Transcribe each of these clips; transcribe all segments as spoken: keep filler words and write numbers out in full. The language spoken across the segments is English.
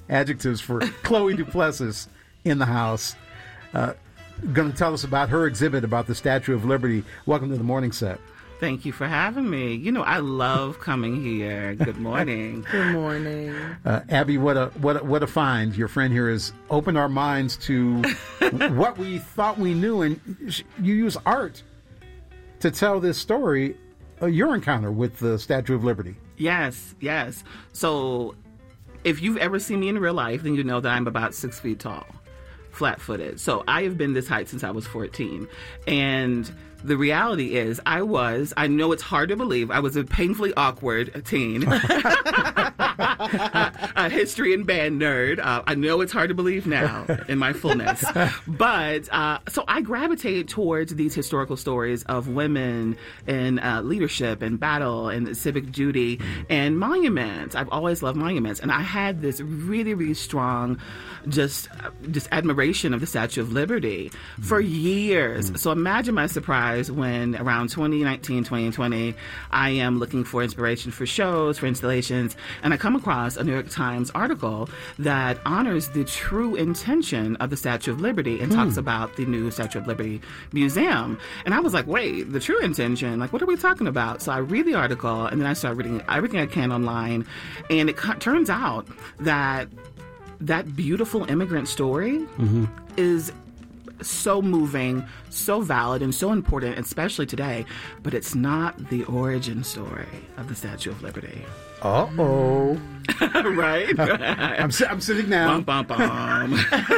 adjectives for Chloe Duplessis in the house. Uh, going to tell us about her exhibit about the Statue of Liberty. Welcome to the morning set. Thank you for having me. You know, I love coming here. Good morning. Good morning. Uh, Abby, what a, what a what a find. Your friend here has opened our minds to what we thought we knew, and you use art to tell this story, uh, your encounter with the Statue of Liberty. Yes, yes. So if you've ever seen me in real life, then you know that I'm about six feet tall, flat-footed. So I have been this height since I was fourteen. And the reality is I was, I know it's hard to believe, I was a painfully awkward teen. A history and band nerd. Uh, I know it's hard to believe now in my fullness. But, uh, so I gravitated towards these historical stories of women in uh, leadership and battle and civic duty and monuments. I've always loved monuments. And I had this really, really strong just, just admiration of the Statue of Liberty for years. So imagine my surprise when around twenty nineteen, twenty twenty, I am looking for inspiration for shows, for installations, and I come across a New York Times article that honors the true intention of the Statue of Liberty and mm. talks about the new Statue of Liberty Museum. And I was like, wait, the true intention? Like, what are we talking about? So I read the article, and then I start reading everything I can online, and it co- turns out that that beautiful immigrant story mm-hmm. is so moving, so valid, and so important, especially today, but it's not the origin story of the Statue of Liberty. Uh-oh. Right? I'm, I'm sitting down. Bum, bum, bum.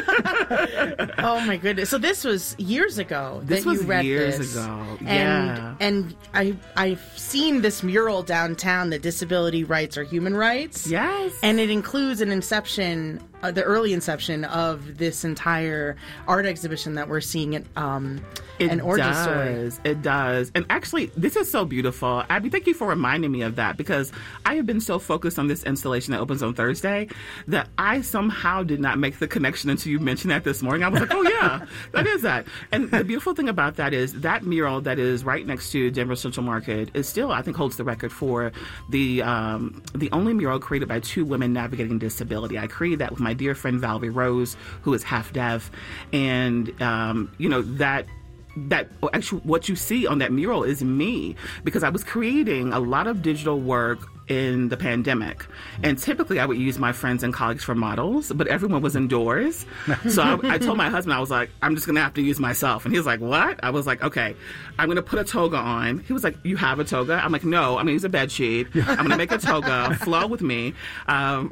Oh, my goodness. So this was years ago this that was you read years this. ago. And, yeah. And I, I've seen this mural downtown, that disability rights are human rights. Yes. And it includes an inception, uh, the early inception of this entire art exhibition that we're seeing at um, it an origin does. story. It does. And actually, this is so beautiful. Abby, thank you for reminding me of that, because I have been so focused on this installation that opens on Thursday that I somehow did not make the connection until you mentioned that this morning. I was like, oh, yeah, that is that. And the beautiful thing about that is that mural that is right next to Denver Central Market is still, I think, holds the record for the um, the only mural created by two women navigating disability. I created that with my dear friend Valerie Rose, who is half deaf. And, um, you know, that that actually what you see on that mural is me, because I was creating a lot of digital work in the pandemic. And typically I would use my friends and colleagues for models, but everyone was indoors. So I, I told my husband, I was like, I'm just going to have to use myself. And he was like, what? I was like, okay, I'm going to put a toga on. He was like, you have a toga? I'm like, no, I'm going to use a bed sheet. I'm going to make a toga, flow with me. Um,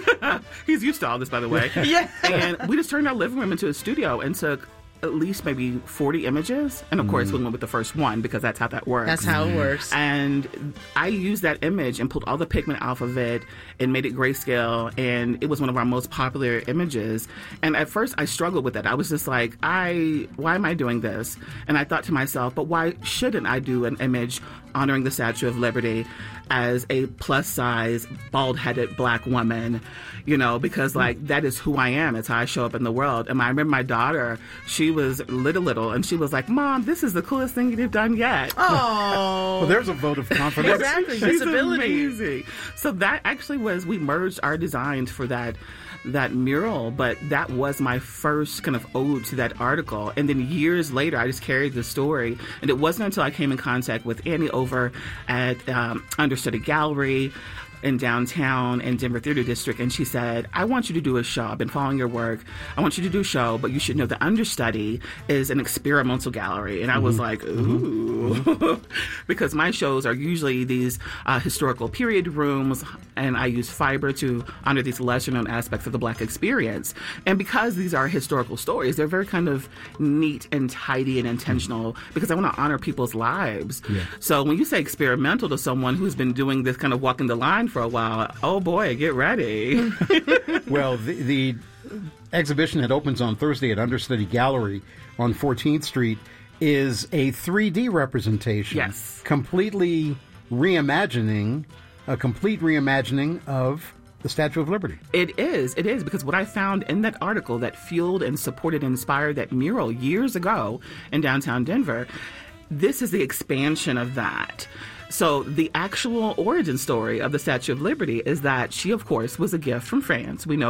he's used to all this, by the way. Yeah. And we just turned our living room into a studio and took at least maybe forty images. And of course, we went with the first one because that's how that works. That's how it works. And I used that image and pulled all the pigment off of it and made it grayscale. And it was one of our most popular images. And at first, I struggled with that. I was just like, I, why am I doing this? And I thought to myself, but why shouldn't I do an image honoring the Statue of Liberty as a plus-size, bald-headed black woman? You know, because, like, that is who I am. It's how I show up in the world. And I remember my daughter, she was little, little, and she was like, Mom, this is the coolest thing you've done yet. Oh. Well, there's a vote of confidence. Exactly. She's Disability. amazing. So that actually was, we merged our designs for that that mural, but that was my first kind of ode to that article. And then years later, I just carried the story. And it wasn't until I came in contact with Annie over at um, Understudy Gallery in downtown in Denver Theater District, and she said, I want you to do a show. I've been following your work. I want you to do a show, but you should know the Understudy is an experimental gallery. And I was like, ooh. Mm-hmm. Because my shows are usually these uh, historical period rooms, and I use fiber to honor these lesser-known aspects of the Black experience. And because these are historical stories, they're very kind of neat and tidy and intentional, because I want to honor people's lives. Yeah. So when you say experimental to someone who's been doing this kind of walking the line for a while, oh boy, get ready. Well, the, the exhibition that opens on Thursday at Understudy Gallery on fourteenth Street is a three D representation. Yes. Completely reimagining, a complete reimagining of the Statue of Liberty. It is. It is, because what I found in that article that fueled and supported and inspired that mural years ago in downtown Denver, this is the expansion of that. So the actual origin story of the Statue of Liberty is that she, of course, was a gift from France. We know